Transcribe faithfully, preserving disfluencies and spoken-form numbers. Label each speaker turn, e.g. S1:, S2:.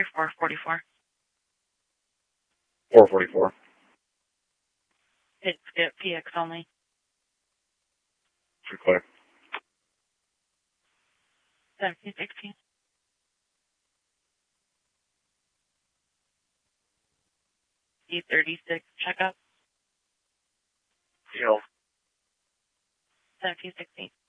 S1: or four forty-four?
S2: four forty-four.
S1: It's it, P X only.
S2: Pretty clear.
S1: seventeen sixteen. E thirty-six checkup.
S2: Deal.
S1: seventeen sixteen.